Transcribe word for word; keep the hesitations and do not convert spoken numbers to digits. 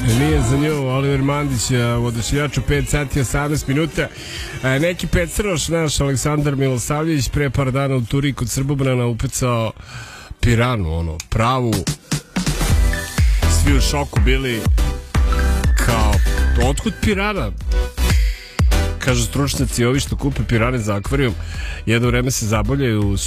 Nije za nju Oliver Mandić u Odašiljaču, pet sati osamnaest minuta. Neki pecroš naš Aleksandar Milosavljević pre par dana u Turi kod Srbobrana upecao piranu, ono, pravu. Svi u šoku bili, kao, otkud pirana? Kažu stručnjaci, ovi što kupe pirane za akvarijum jedno vreme se zabavljaju